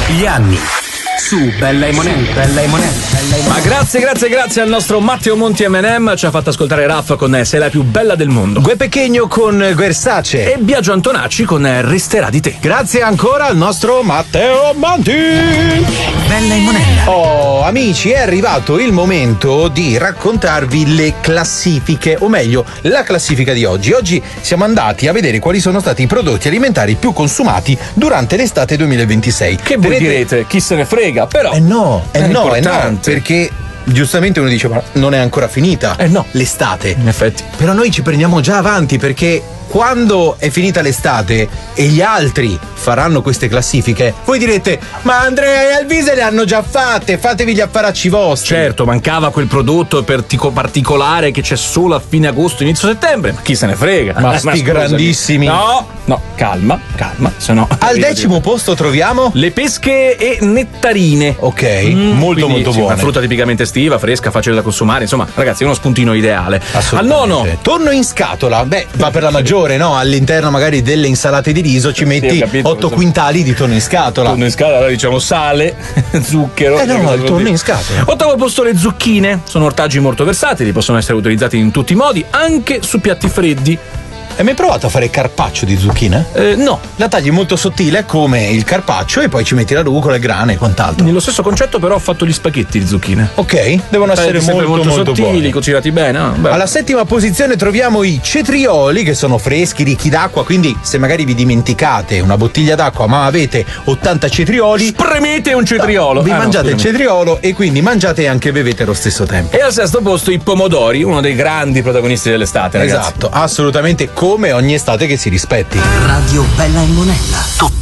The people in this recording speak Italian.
Gli anni su Bella e Monella. Ma grazie al nostro Matteo Monti M&M, ci ha fatto ascoltare Raff con Sei la più bella del mondo, Gue Pechegno con Versace e Biagio Antonacci con Resterà di te. Grazie ancora al nostro Matteo Monti. Bella e Monella. Oh, amici, è arrivato il momento di raccontarvi le classifiche, o meglio, la classifica di oggi. Oggi siamo andati a vedere quali sono stati i prodotti alimentari più consumati durante l'estate 2026. Che voi direte, chi se ne frega, però no, importante. perché giustamente uno dice ma non è ancora finita no, l'estate. In effetti. Però noi ci prendiamo già avanti, perché quando è finita l'estate e gli altri faranno queste classifiche, voi direte ma Andrea e Alvise le hanno già fatte, fatevi gli affaracci vostri. Certo, mancava quel prodotto particolare che c'è solo a fine agosto, inizio settembre, ma chi se ne frega. Ma sti grandissimi. No, calma, se no. Al 10° posto troviamo le pesche e nettarine. Ok, molto Quindi, buone. Una frutta tipicamente estiva, fresca, facile da consumare, insomma, ragazzi, è uno spuntino ideale. Al 9° tonno in scatola, va per la maggiore, no? All'interno magari delle insalate di riso ci metti 8 quintali di tonno in scatola. Tonno in scatola, diciamo sale, zucchero. No, il tonno in scatola. 8° posto le zucchine, sono ortaggi molto versatili, possono essere utilizzati in tutti i modi, anche su piatti freddi. Hai mai provato a fare carpaccio di zucchine? No. La tagli molto sottile come il carpaccio e poi ci metti la rucola, il grana e quant'altro. Nello stesso concetto però ho fatto gli spaghetti di zucchine. Ok, devono essere molto sottili, buoni. cucinati bene. Alla 7ª posizione troviamo i cetrioli, che sono freschi, ricchi d'acqua, quindi se magari vi dimenticate una bottiglia d'acqua ma avete 80 cetrioli, spremete un cetriolo. Vi mangiate il cetriolo e quindi mangiate e anche bevete allo stesso tempo. E al 6° posto i pomodori, uno dei grandi protagonisti dell'estate, ragazzi. Esatto, assolutamente, come ogni estate che si rispetti. Radio Bella e Monella.